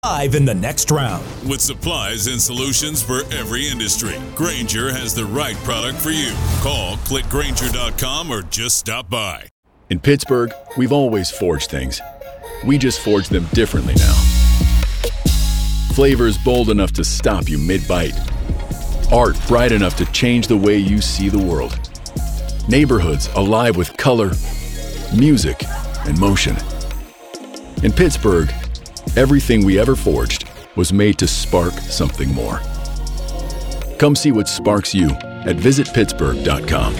Live in the next round. With supplies and solutions for every industry, Grainger has the right product for you. Call, click Grainger.com, or just stop by. In Pittsburgh, we've always forged things. We just forge them differently now. Flavors bold enough to stop you mid-bite. Art bright enough to change the way you see the world. Neighborhoods alive with color, music, and motion. In Pittsburgh, everything we ever forged was made to spark something more. Come see what sparks you at visitpittsburgh.com.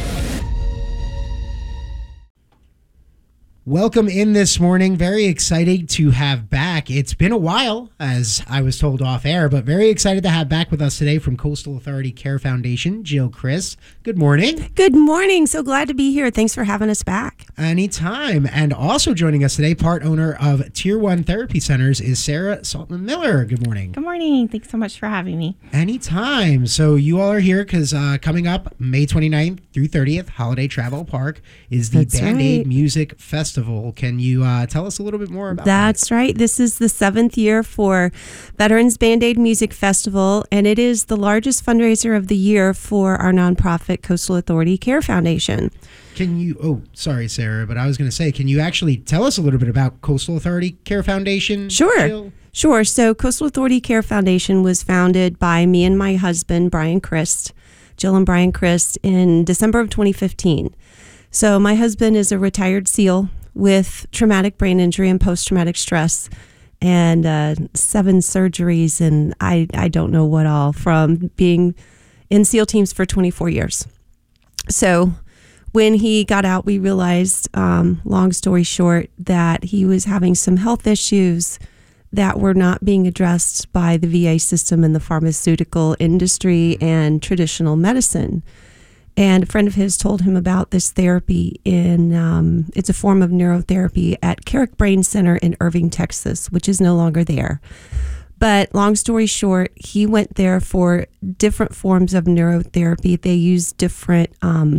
Welcome in this morning. Very excited to have back. It's been a while, as I was told off air, but very excited to have back with us today from Coastal Authority Care Foundation, Jill Crist. Good morning. Good morning. So glad to be here. Thanks for having us back. Anytime. And also joining us today, part owner of Tier 1 Therapy Centers is Sarah Saltman Miller. Good morning. Good morning. Thanks so much for having me. Anytime. So you all are here because coming up May 29th through 30th, Holiday Travel Park is the Band-Aid Music Festival. Can you tell us a little bit more about that? That's right. This is the 7th year for Veterans Band-Aid Music Festival, and it is the largest fundraiser of the year for our nonprofit Coastal Authority Care Foundation. Can you, sorry, Sarah, but I was going to say, can you actually tell us a little bit about Coastal Authority Care Foundation? Sure. Jill? Sure. So Coastal Authority Care Foundation was founded by me and my husband, Brian Crist, Jill and Brian Crist, in December of 2015. So my husband is a retired SEAL with traumatic brain injury and post-traumatic stress and 7 surgeries and I don't know what all from being in SEAL teams for 24 years. So when he got out, we realized, long story short, that he was having some health issues that were not being addressed by the VA system and the pharmaceutical industry and traditional medicine. And a friend of his told him about this therapy it's a form of neurotherapy at Carrick Brain Center in Irving, Texas, which is no longer there. But long story short, he went there for different forms of neurotherapy. They use different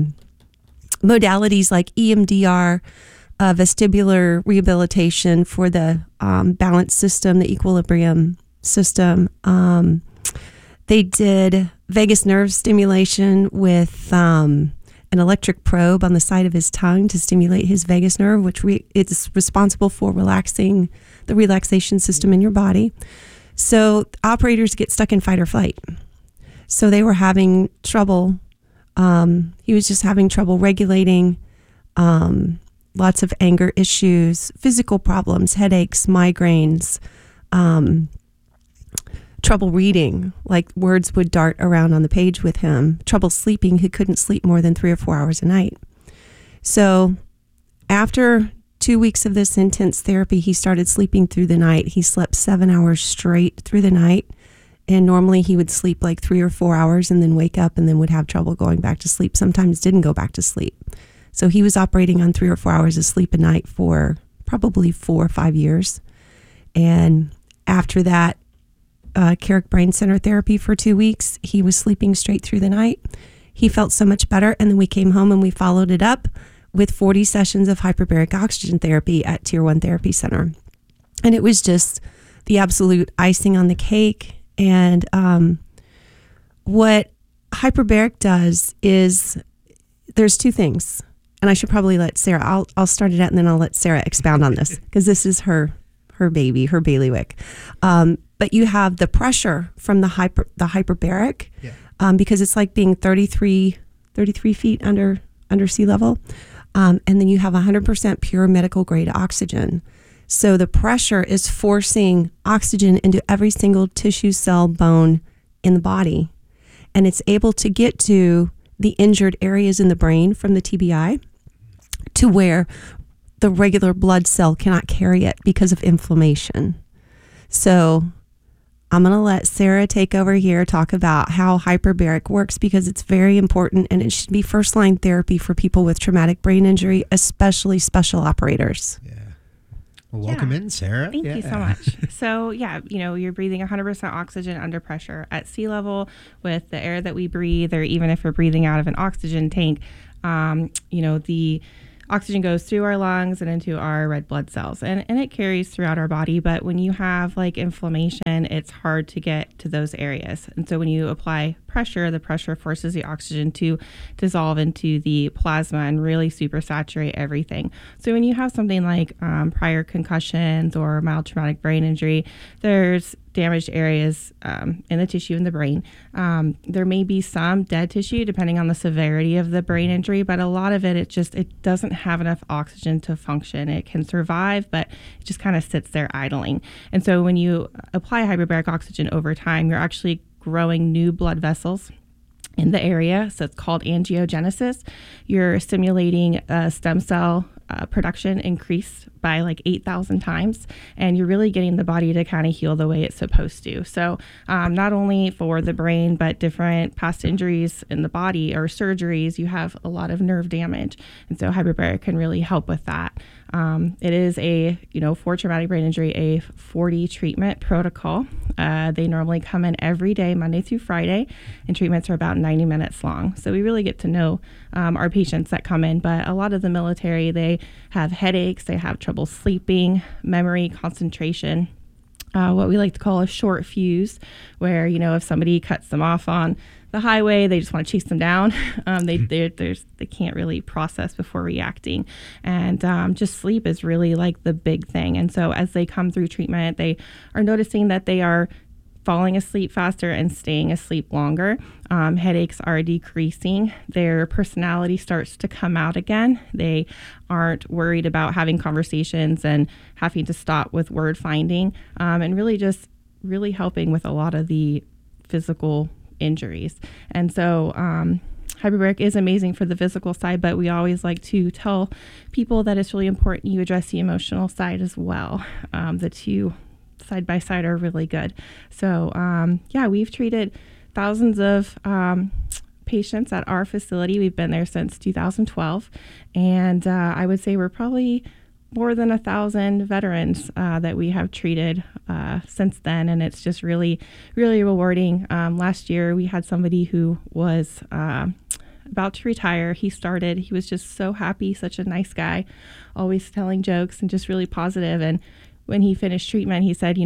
modalities like EMDR, vestibular rehabilitation for the balance system, the equilibrium system. They did vagus nerve stimulation with an electric probe on the side of his tongue to stimulate his vagus nerve, which it's responsible for relaxing the relaxation system in your body. So operators get stuck in fight or flight. So they were having trouble. He was just having trouble regulating, lots of anger issues, physical problems, headaches, migraines, trouble reading, like words would dart around on the page with him, trouble sleeping. He couldn't sleep more than 3 or 4 hours a night. So after 2 weeks of this intense therapy, he started sleeping through the night. He slept 7 hours straight through the night. And normally he would sleep like 3 or 4 hours and then wake up and then would have trouble going back to sleep. Sometimes didn't go back to sleep. So he was operating on 3 or 4 hours of sleep a night for probably 4 or 5 years. And after that, Carrick Brain Center therapy for 2 weeks, he was sleeping straight through the night. He felt so much better. And then we came home and we followed it up with 40 sessions of hyperbaric oxygen therapy at Tier 1 Therapy Center. And it was just the absolute icing on the cake. And what hyperbaric does is there's 2 things. And I should probably let Sarah, I'll start it out and then I'll let Sarah expound on this because this is her baby, her bailiwick. But you have the pressure from the hyperbaric, because it's like being 33 feet under sea level. And then you have 100% pure medical grade oxygen. So the pressure is forcing oxygen into every single tissue, cell, bone in the body. And it's able to get to the injured areas in the brain from the TBI to where the regular blood cell cannot carry it because of inflammation. So I'm going to let Sarah take over here, talk about how hyperbaric works because it's very important and it should be first line therapy for people with traumatic brain injury, especially special operators. Yeah. Well, welcome in, Sarah. Thank you so much. So, you're breathing 100% oxygen under pressure at sea level with the air that we breathe, or even if we're breathing out of an oxygen tank, the oxygen goes through our lungs and into our red blood cells, and it carries throughout our body. But when you have like inflammation, it's hard to get to those areas. And so when you apply pressure, the pressure forces the oxygen to dissolve into the plasma and really supersaturate everything. So when you have something like prior concussions or mild traumatic brain injury, there's damaged areas in the tissue in the brain. There may be some dead tissue depending on the severity of the brain injury, but a lot of it doesn't have enough oxygen to function. It can survive, but it just kind of sits there idling. And so when you apply hyperbaric oxygen over time, you're actually growing new blood vessels in the area. So it's called angiogenesis. You're stimulating stem cell production increase by like 8,000 times, and you're really getting the body to kind of heal the way it's supposed to. So not only for the brain, but different past injuries in the body or surgeries, you have a lot of nerve damage. And so hyperbaric can really help with that. It is for traumatic brain injury, a 40 treatment protocol. They normally come in every day, Monday through Friday, and treatments are about 90 minutes long. So we really get to know our patients that come in. But a lot of the military, they have headaches, they have trouble sleeping, memory, concentration, what we like to call a short fuse, where, if somebody cuts them off on the highway, they just want to chase them down. They can't really process before reacting. And just sleep is really like the big thing. And so as they come through treatment, they are noticing that they are falling asleep faster and staying asleep longer. Headaches are decreasing. Their personality starts to come out again. They aren't worried about having conversations and having to stop with word finding, and really helping with a lot of the physical injuries. And so hyperbaric is amazing for the physical side, but we always like to tell people that it's really important you address the emotional side as well. The two side by side are really good. So we've treated thousands of patients at our facility. We've been there since 2012, and I would say we're probably more than 1,000 veterans that we have treated since then, and it's just really, really rewarding. Last year, we had somebody who was about to retire. He was just so happy, such a nice guy, always telling jokes and just really positive. And when he finished treatment, he said,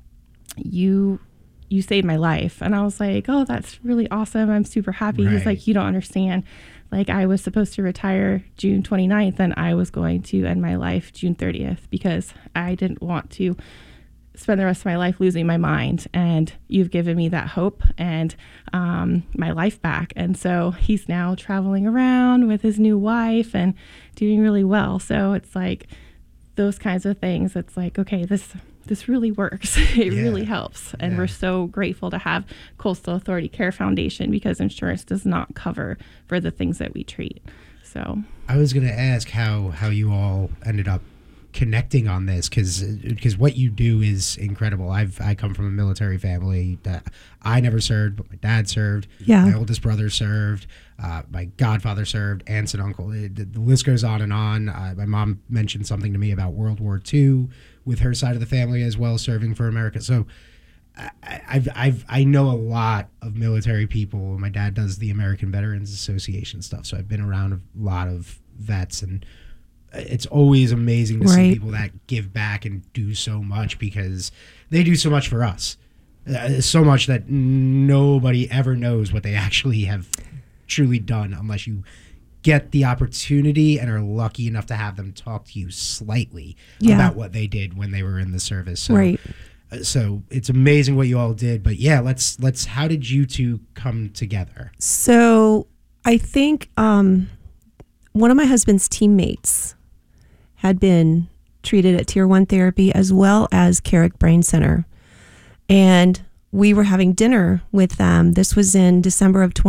you saved my life. And I was like, oh, that's really awesome. I'm super happy. Right. He's like, you don't understand. Like, I was supposed to retire June 29th, and I was going to end my life June 30th because I didn't want to spend the rest of my life losing my mind. And you've given me that hope and my life back. And so he's now traveling around with his new wife and doing really well. So it's like those kinds of things. It's like, okay, this really works. It really helps. And we're so grateful to have Coastal Authority Care Foundation because insurance does not cover for the things that we treat. So I was going to ask how you all ended up connecting on this because what you do is incredible. I come from a military family that I never served, but my dad served. Yeah. My oldest brother served. My godfather served. Aunts and uncle. The list goes on and on. My mom mentioned something to me about World War II with her side of the family as well, serving for America. So I know a lot of military people. My dad does the American Veterans Association stuff, so I've been around a lot of vets, and it's always amazing to see people that give back and do so much because they do so much for us. So much that nobody ever knows what they actually have truly done unless you get the opportunity and are lucky enough to have them talk to you slightly about what they did when they were in the service. So, so it's amazing what you all did. But let's how did you two come together? So I think one of my husband's teammates had been treated at Tier 1 therapy as well as Carrick Brain Center. And we were having dinner with them. This was in December of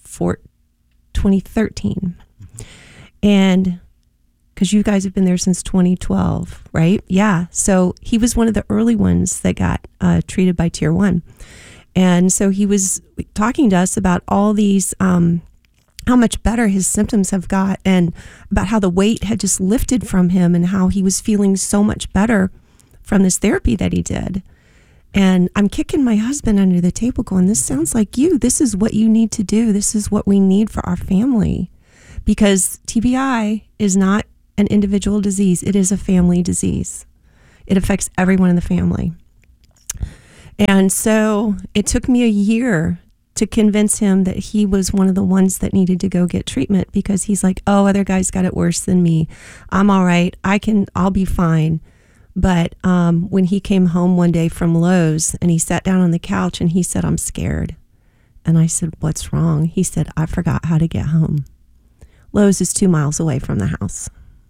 2013. And because you guys have been there since 2012, right? Yeah. So he was one of the early ones that got treated by Tier 1. And so he was talking to us about all these how much better his symptoms have got and about how the weight had just lifted from him and how he was feeling so much better from this therapy that he did. And I'm kicking my husband under the table going, this sounds like you. This is what you need to do. This is what we need for our family. Because TBI is not an individual disease. It is a family disease. It affects everyone in the family. And so it took me a year to convince him that he was one of the ones that needed to go get treatment, because he's like, oh, other guys got it worse than me. I'm all right. I'll be fine. But when he came home one day from Lowe's and he sat down on the couch and he said, I'm scared. And I said, what's wrong? He said, I forgot how to get home. Lowe's is 2 miles away from the house.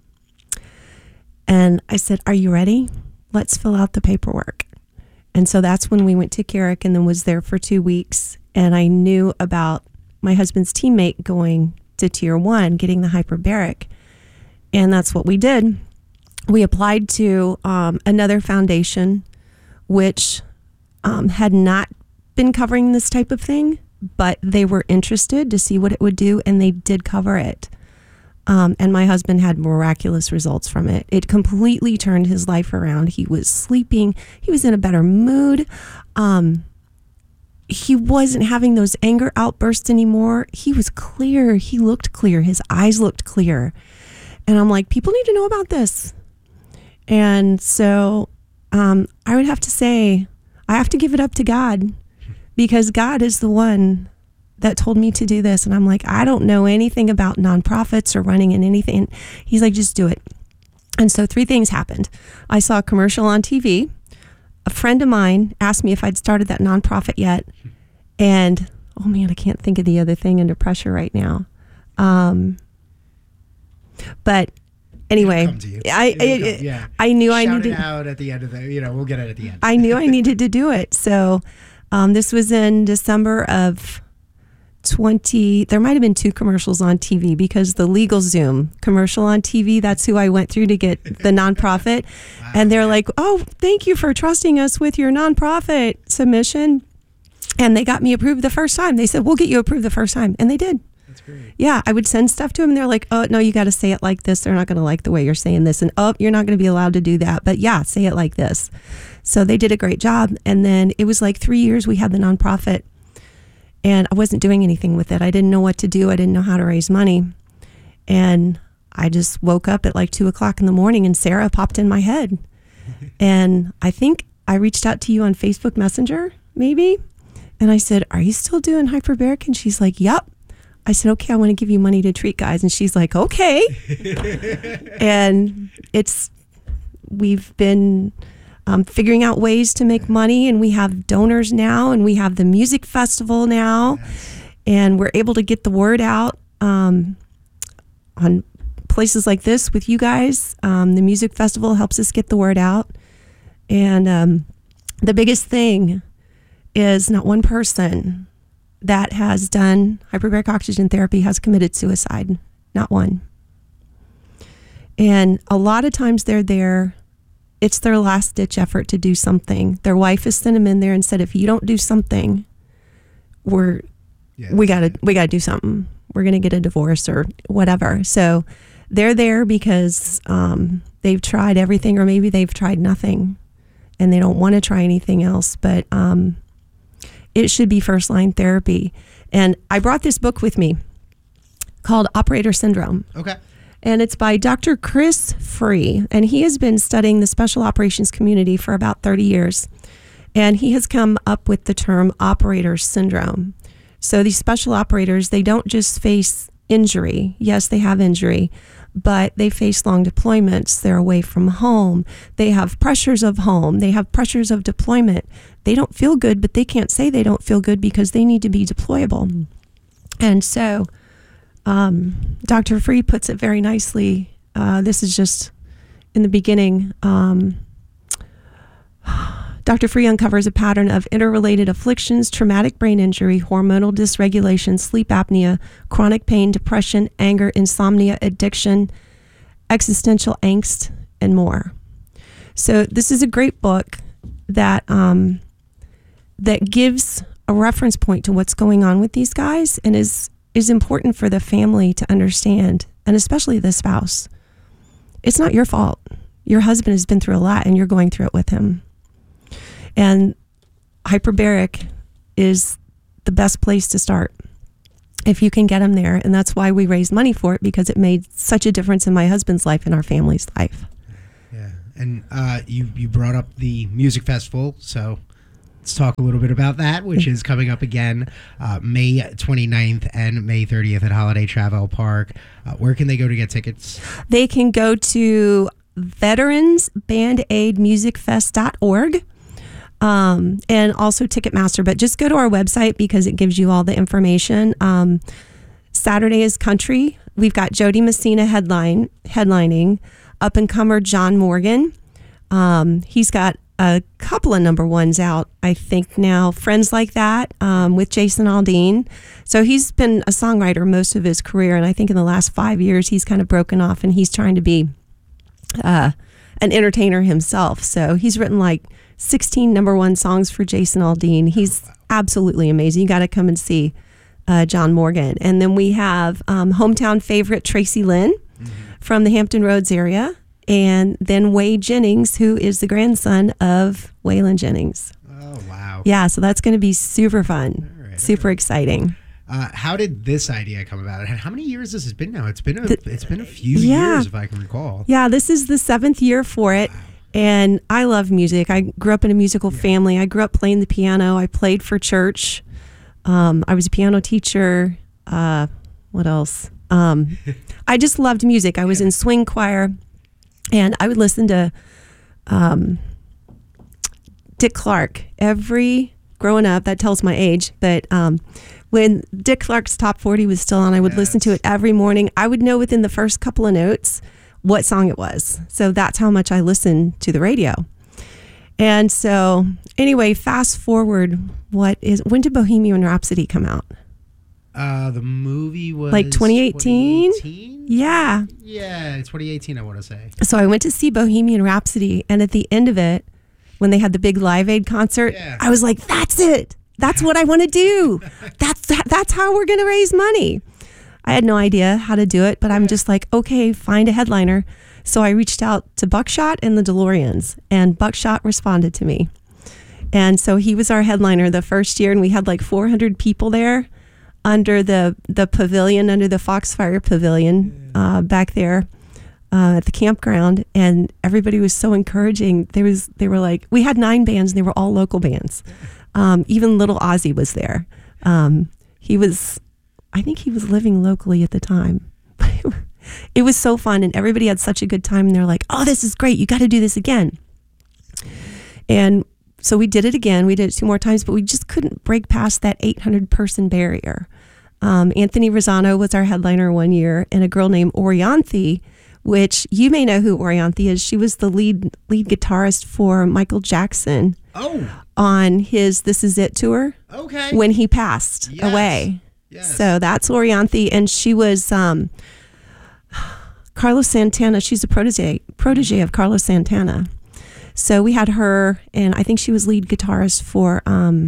And I said, are you ready? Let's fill out the paperwork. And so that's when we went to Carrick and then was there for 2 weeks. And I knew about my husband's teammate going to Tier 1, getting the hyperbaric. And that's what we did. We applied to another foundation, which had not been covering this type of thing, but they were interested to see what it would do, and they did cover it. And my husband had miraculous results from it. It completely turned his life around. He was sleeping. He was in a better mood. He wasn't having those anger outbursts anymore. He was clear. He looked clear. His eyes looked clear. And I'm like, people need to know about this. And so I would have to say, I have to give it up to God, because God is the one that told me to do this. And I'm like, I don't know anything about nonprofits or running in anything. And he's like, just do it. And so 3 things happened. I saw a commercial on TV. A friend of mine asked me if I'd started that nonprofit yet. And, oh man, I can't think of the other thing under pressure right now. But anyway, I knew I needed it out at the end of we'll get it at the end. I knew I needed to do it. So this was in December of 20, there might have been 2 commercials on TV, because the LegalZoom commercial on TV, that's who I went through to get the nonprofit. Wow. And they're like, oh, thank you for trusting us with your nonprofit submission. And they got me approved the first time. They said, we'll get you approved the first time. And they did. That's great. Yeah, I would send stuff to them and they're like, oh, no, you got to say it like this. They're not going to like the way you're saying this. And, oh, you're not going to be allowed to do that. But yeah, say it like this. So they did a great job. And then it was like 3 years we had the nonprofit. And I wasn't doing anything with it. I didn't know what to do. I didn't know how to raise money. And I just woke up at like 2 o'clock in the morning and Sarah popped in my head. And I think I reached out to you on Facebook Messenger, maybe. And I said, are you still doing hyperbaric? And she's like, yep. I said, okay, I want to give you money to treat guys. And she's like, okay. And we've been figuring out ways to make money, and we have donors now, and we have the music festival now, and we're able to get the word out on places like this with you guys. The music festival helps us get the word out. And the biggest thing is not one person that has done hyperbaric oxygen therapy has committed suicide. Not one. And a lot of times they're there, it's their last ditch effort to do something. Their wife has sent them in there and said, if you don't do something, we gotta do something. We're gonna get a divorce or whatever. So they're there because they've tried everything, or maybe they've tried nothing and they don't want to try anything else. But it should be first line therapy. And I brought this book with me called Operator Syndrome. Okay. And it's by Dr. Chris Free. And he has been studying the special operations community for about 30 years. And he has come up with the term operator syndrome. So these special operators, they don't just face injury. Yes, they have injury, but they face long deployments. They're away from home. They have pressures of home. They have pressures of deployment. They don't feel good, but they can't say they don't feel good because they need to be deployable. And so Dr. Free puts it very nicely. This is just in the beginning. Dr. Free uncovers a pattern of interrelated afflictions, traumatic brain injury, hormonal dysregulation, sleep apnea, chronic pain, depression, anger, insomnia, addiction, existential angst, and more. So this is a great book that that gives a reference point to what's going on with these guys, and is important for the family to understand, and especially the spouse. It's not your fault. Your husband has been through a lot, and you're going through it with him. And hyperbaric is the best place to start. if you can get them there. And that's why we raised money for it, because it made such a difference in my husband's life and our family's life. Yeah. And you brought up the music festival, so let's talk a little bit about that, which is coming up again May 29th and May 30th at Holiday Travel Park. Where can they go to get tickets? They can go to veteransbandaidmusicfest.org. And also Ticketmaster, but just go to our website because it gives you all the information. Saturday is country. We've got Jody Messina headlining, up and comer John Morgan. He's got a couple of number ones out, I think now. Friends Like That with Jason Aldean. So he's been a songwriter most of his career, and I think in the last 5 years he's kind of broken off and he's trying to be an entertainer himself. So he's written like 16 number one songs for Jason Aldean. He's absolutely amazing. You got to come and see John Morgan. And then we have hometown favorite Tracy Lynn from the Hampton Roads area. And then Wade Jennings, who is the grandson of Waylon Jennings. Oh, wow. Yeah, so that's going to be super fun, super exciting. How did this idea come about? And how many years this has been now? It's been a few years, if I can recall. Yeah, this is the 7th year for it. Wow. And I love music. I grew up in a musical family. I grew up playing the piano. I played for church. I was a piano teacher. What else? I just loved music. I was in swing choir, and I would listen to Dick Clark growing up. That tells my age, but when Dick Clark's Top 40 was still on, I would listen to it every morning. I would know within the first couple of notes what song it was. So that's how much I listened to the radio. And so anyway, fast forward, when did Bohemian Rhapsody come out? The movie was like 2018? Yeah. Yeah, 2018 I want to say. So I went to see Bohemian Rhapsody, and at the end of it, when they had the big Live Aid concert, I was like, that's it. That's what I want to do. That's how we're going to raise money. I had no idea how to do it, but I'm just like, okay, find a headliner. So I reached out to Buckshot and the DeLoreans, and Buckshot responded to me. And so he was our headliner the first year, and we had like 400 people there under the pavilion, under the Foxfire Pavilion back there at the campground. And everybody was so encouraging. They were like, we had 9 bands, and they were all local bands. Even Little Ozzy was there. I think he was living locally at the time. It was so fun, and everybody had such a good time, and they're like, oh, this is great. You got to do this again. And so we did it again. We did it 2 more times, but we just couldn't break past that 800-person barrier. Anthony Rosano was our headliner one year, and a girl named Orianthi, which you may know who Orianthi is. She was the lead guitarist for Michael Jackson on his This Is It tour when he passed away. Yes. So that's Orianthi, and she was Carlos Santana. She's a protege of Carlos Santana. So we had her, and I think she was lead guitarist for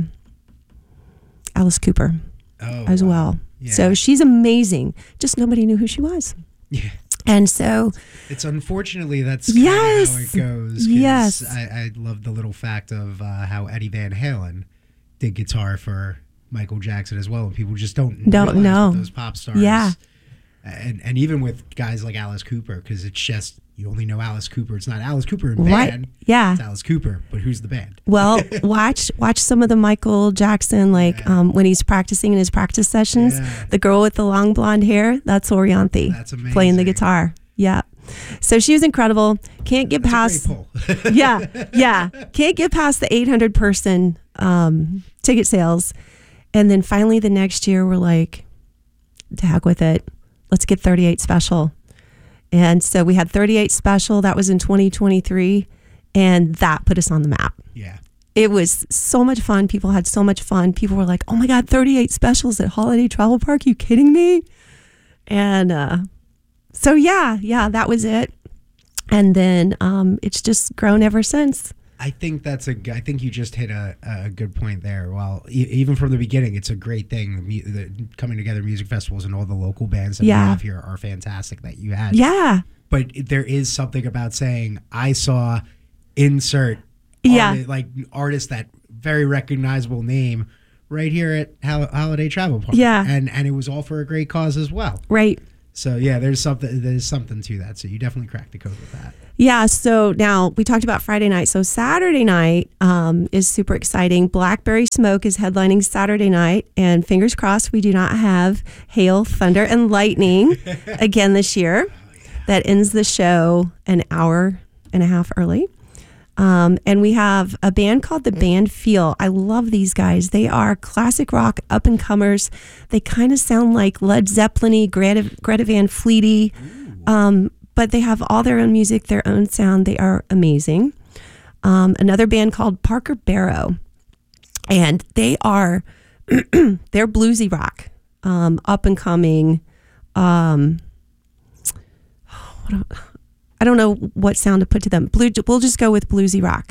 Alice Cooper as well. Yeah. So she's amazing. Just nobody knew who she was. Yeah. And so it's unfortunately that's kind of how it goes. Yes. I love the little fact of how Eddie Van Halen did guitar for Michael Jackson as well, and people just don't know those pop stars. Yeah. And even with guys like Alice Cooper, because it's just, you only know Alice Cooper. It's not Alice Cooper in band. Yeah. It's Alice Cooper, but who's the band? Well, watch some of the Michael Jackson, when he's practicing in his practice sessions. Yeah. The girl with the long blonde hair, that's Orianthi. That's amazing. Playing the guitar. Yeah. So she was incredible. Can't get past. Yeah. Can't get past the 800-person ticket sales. And then finally the next year we're like, to heck with it. Let's get 38 Special. And so we had 38 Special. That was in 2023. And that put us on the map. Yeah. It was so much fun. People had so much fun. People were like, oh my God, 38 Specials at Holiday Travel Park. You kidding me? And so yeah, that was it. And then it's just grown ever since. I think I think you just hit a good point there. Well, even from the beginning, it's a great thing. The coming together music festivals and all the local bands that we have here are fantastic that you had. Yeah. But there is something about saying, I saw insert artist, that very recognizable name right here at Holiday Travel Park. Yeah. And it was all for a great cause as well. Right. So yeah, there's something to that. So you definitely cracked the code with that. Yeah, so now we talked about Friday night. So Saturday night is super exciting. Blackberry Smoke is headlining Saturday night. And fingers crossed we do not have hail, thunder, and lightning again this year. That ends the show an hour and a half early. And we have a band called the Band Feel. I love these guys. They are classic rock up-and-comers. They kind of sound like Led Zeppelin-y, Greta Van Fleet-y. But they have all their own music, their own sound. They are amazing. Another band called Parker Barrow. And they are, they're bluesy rock, up-and-coming. I don't know what sound to put to them. We'll just go with bluesy rock.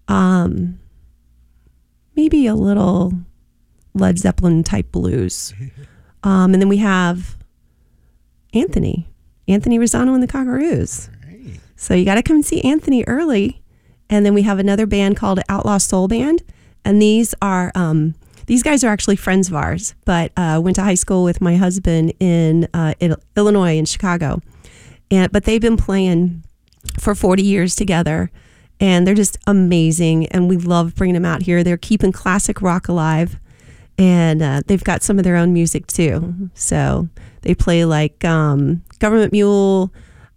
Maybe a little Led Zeppelin type blues. And then we have Anthony Rosano and the Cockaroos. Right. So you got to come and see Anthony early. And then we have another band called Outlaw Soul Band. And these guys are actually friends of ours, but went to high school with my husband in Illinois, in Chicago. But they've been playing for 40 years together, and they're just amazing. And we love bringing them out here. They're keeping classic rock alive, and they've got some of their own music too. So they play like Government Mule,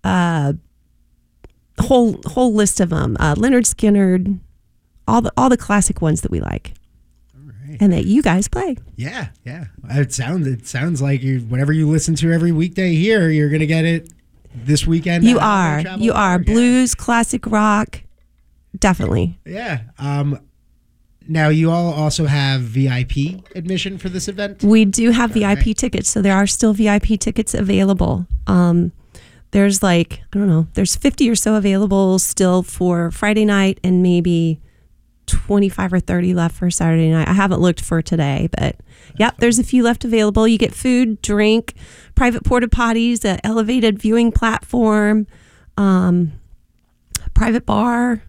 whole list of them. Leonard Skinner, all the classic ones that we like. And that you guys play. Yeah. It sounds like whatever you listen to every weekday here, you're gonna get it this weekend. You are blues, classic rock, definitely. Yeah. Now you all also have VIP admission for this event. We do have VIP tickets, so there are still VIP tickets available. There's there's 50 or so available still for Friday night, and maybe 25 or 30 left for Saturday night. I haven't looked for today, but there's a few left available. You get food, drink, private porta potties, an elevated viewing platform, private bar.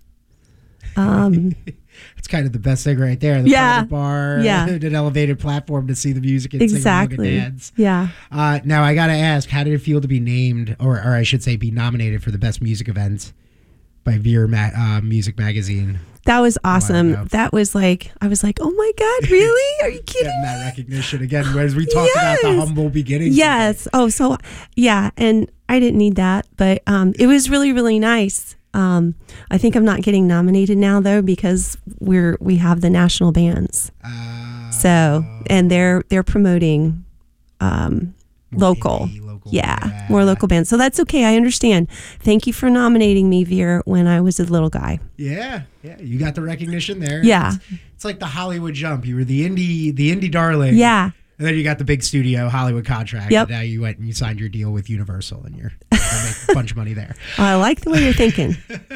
It's kind of the best thing right there. The private bar, an elevated platform to see the music and sing along and dance. Yeah. Now I got to ask, how did it feel to be named, or I should say be nominated for the best music event by Veer Music Magazine? That was awesome. That was like, I was like, oh my God, really? Are you kidding Getting that recognition again, as we talked about the humble beginnings. Yes. Oh, so yeah. And I didn't need that, but it was really, really nice. I think I'm not getting nominated now though, because we have the national bands. So, and they're promoting local. Yeah, more local bands. So that's okay. I understand. Thank you for nominating me, Veer, when I was a little guy. Yeah. You got the recognition there. Yeah. It's like the Hollywood jump. You were the indie darling. Yeah. And then you got the big studio Hollywood contract. Yep. And now you went and you signed your deal with Universal, and you're going to make a bunch of money there. I like the way you're thinking.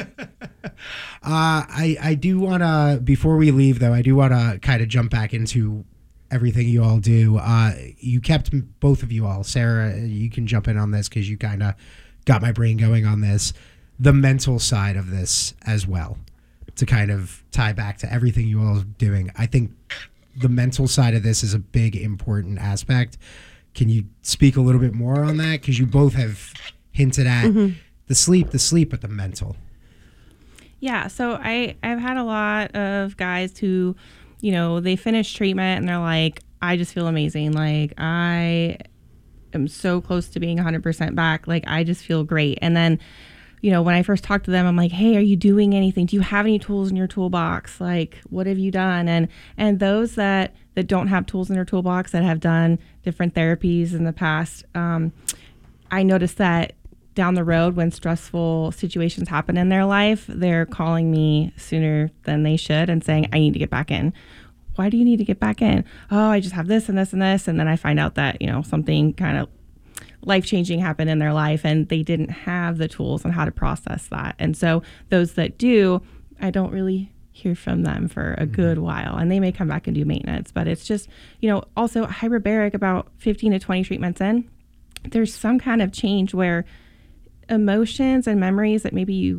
I do want to, before we leave though, I do want to kind of jump back into everything you all do. You kept, both of you all, Sarah, you can jump in on this because you kind of got my brain going on this, the mental side of this as well, to kind of tie back to everything you all are doing. I think the mental side of this is a big, important aspect. Can you speak a little bit more on that? Because you both have hinted at the sleep, but the mental. Yeah, so I've had a lot of guys who, they finish treatment and they're like, I just feel amazing. Like, I am so close to being 100% back. Like, I just feel great. And then, when I first talked to them, I'm like, hey, are you doing anything? Do you have any tools in your toolbox? Like, what have you done? And those that don't have tools in their toolbox, that have done different therapies in the past, I noticed that down the road, when stressful situations happen in their life, they're calling me sooner than they should and saying, I need to get back in. Why do you need to get back in? Oh, I just have this and this and this. And then I find out that, something kind of life-changing happened in their life and they didn't have the tools on how to process that. And so those that do, I don't really hear from them for a good while, and they may come back and do maintenance. But it's just, also hyperbaric, about 15 to 20 treatments in, there's some kind of change where emotions and memories that maybe you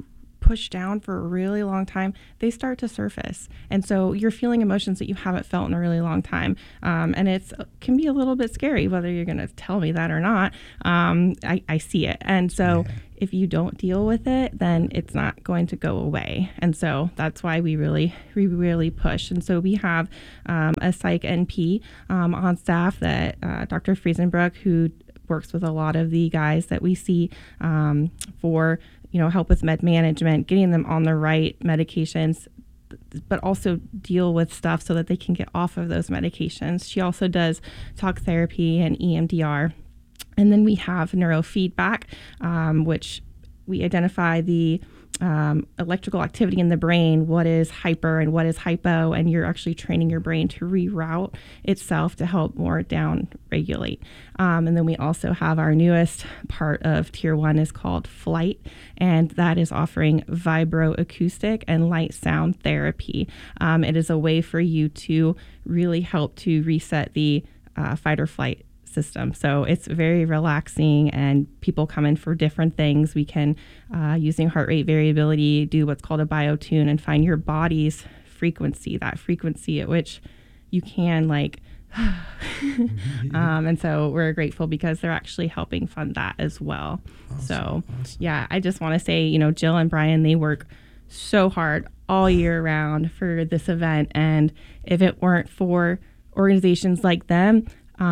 pushed down for a really long time, they start to surface. And so you're feeling emotions that you haven't felt in a really long time. And it can be a little bit scary, whether you're going to tell me that or not. I see it. And so if you don't deal with it, then it's not going to go away. And so that's why we really push. And so we have a psych NP on staff that Dr. Friesenbrook, who works with a lot of the guys that we see for help with med management, getting them on the right medications, but also deal with stuff so that they can get off of those medications. She also does talk therapy and EMDR. And then we have neurofeedback, which we identify the electrical activity in the brain, what is hyper and what is hypo, and you're actually training your brain to reroute itself to help more down regulate. And then we also have our newest part of Tier 1 is called Flight, and that is offering vibroacoustic and light sound therapy. It is a way for you to really help to reset the fight or flight system. So it's very relaxing, and people come in for different things. We can, using heart rate variability, do what's called a biotune and find your body's frequency, that frequency at which you can and so we're grateful because they're actually helping fund that as well. Awesome. Yeah, I just want to say, Jill and Brian, they work so hard all year round for this event. And if it weren't for organizations like them,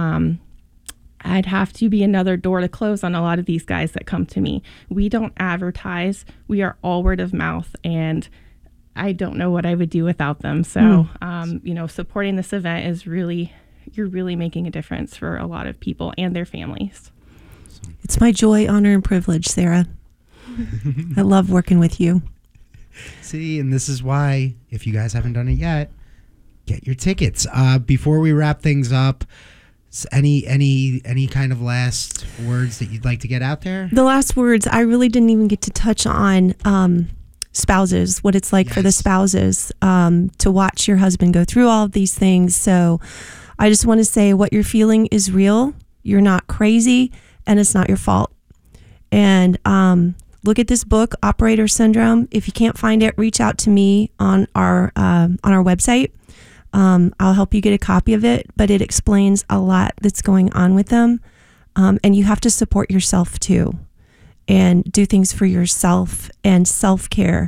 I'd have to be another door to close on a lot of these guys that come to me. We don't advertise. We are all word of mouth, and I don't know what I would do without them. So, supporting this event is you're really making a difference for a lot of people and their families. It's my joy, honor, and privilege, Sarah. I love working with you. See, and this is why, if you guys haven't done it yet, get your tickets. Before we wrap things up, any kind of last words that you'd like to get out there? The last words, I really didn't even get to touch on spouses, what it's like for the spouses to watch your husband go through all of these things. So I just want to say what you're feeling is real. You're not crazy, and it's not your fault. And look at this book, Operator Syndrome. If you can't find it, reach out to me on our website. I'll help you get a copy of it, but it explains a lot that's going on with them. And you have to support yourself too, and do things for yourself and self-care.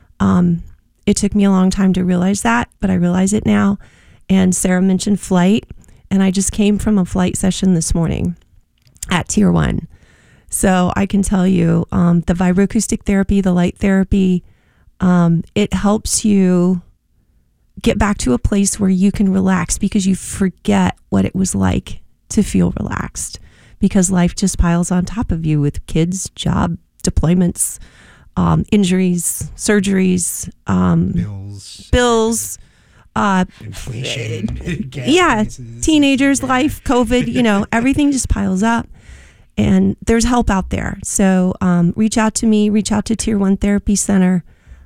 It took me a long time to realize that, but I realize it now. And Sarah mentioned Flight, and I just came from a flight session this morning at Tier 1. So I can tell you, the vibroacoustic therapy, the light therapy, it helps you get back to a place where you can relax, because you forget what it was like to feel relaxed, because life just piles on top of you with kids, job, deployments, injuries, surgeries, bills, inflation, prices, teenagers, life, COVID, everything just piles up, and there's help out there. So reach out to me, reach out to Tier 1 Therapy Center.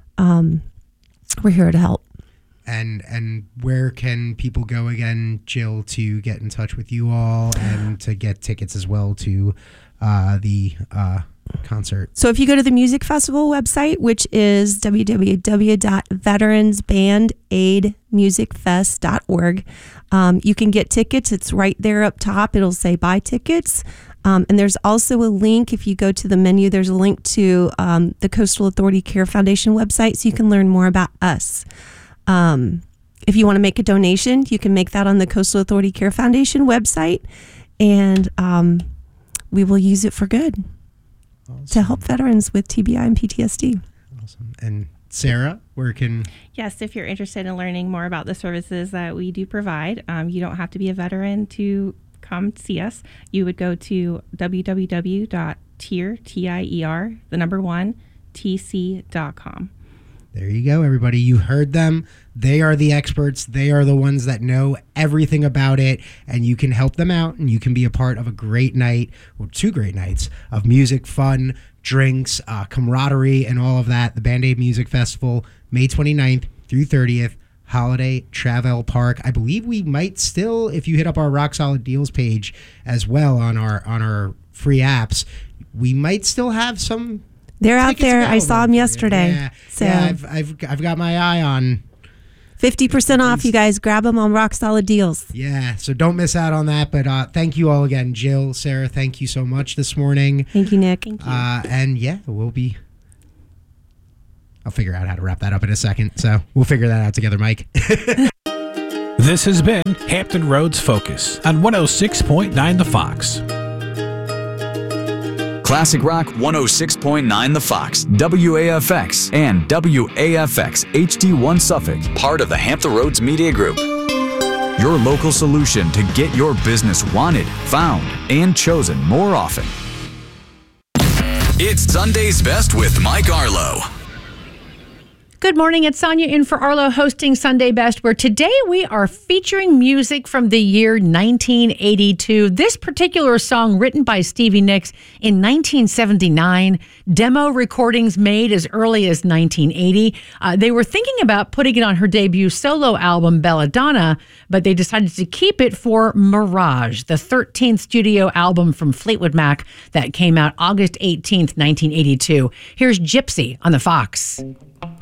We're here to help. And where can people go again, Jill, to get in touch with you all and to get tickets as well to the concert? So if you go to the music festival website, which is www.veteransbandaidmusicfest.org, you can get tickets. It's right there up top. It'll say buy tickets. And there's also a link. If you go to the menu, there's a link to the Coastal Authority Care Foundation website, so you can learn more about us. If you want to make a donation, you can make that on the Coastal Authority Care Foundation website, and we will use it for good to help veterans with TBI and PTSD. Awesome. And Sarah, where can... Yes, if you're interested in learning more about the services that we do provide, you don't have to be a veteran to come see us. You would go to www.tc.com. There you go, everybody. You heard them. They are the experts. They are the ones that know everything about it, and you can help them out, and you can be a part of a great night, or 2 great nights of music, fun, drinks, camaraderie, and all of that. The Band-Aid Music Festival, May 29th through 30th, Holiday Travel Park. I believe we might still, if you hit up our Rock Solid Deals page as well on our free apps, we might still have some They're out tickets there. I available saw them for you. yesterday. Yeah, So yeah, I've got my eye on. 50% off, you guys. Grab them on Rock Solid Deals. Yeah, so don't miss out on that. But thank you all again, Jill, Sarah. Thank you so much this morning. Thank you, Nick. Thank you. And yeah, I'll figure out how to wrap that up in a second. So we'll figure that out together, Mike. This has been Hampton Roads Focus on 106.9 The Fox. Classic Rock 106.9 The Fox, WAFX, and WAFX HD1 Suffolk, part of the Hampton Roads Media Group. Your local solution to get your business wanted, found, and chosen more often. It's Sunday's Best with Mike Arlo. Good morning, it's Sonia in for Arlo hosting Sunday Best, where today we are featuring music from the year 1982. This particular song written by Stevie Nicks in 1979, demo recordings made as early as 1980. They were thinking about putting it on her debut solo album, Belladonna, but they decided to keep it for Mirage, the 13th studio album from Fleetwood Mac that came out August 18th, 1982. Here's Gypsy on the Fox.